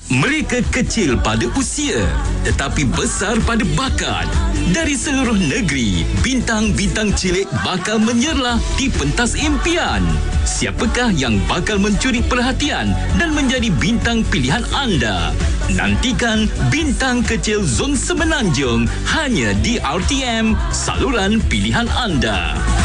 Mereka kecil pada usia tetapi besar pada bakat. Dari seluruh negeri, bintang-bintang cilik bakal menyerlah di pentas impian. Siapakah yang bakal mencuri perhatian dan menjadi bintang pilihan anda? Nantikan Bintang Kecil Zon Semenanjung hanya di RTM, saluran pilihan anda.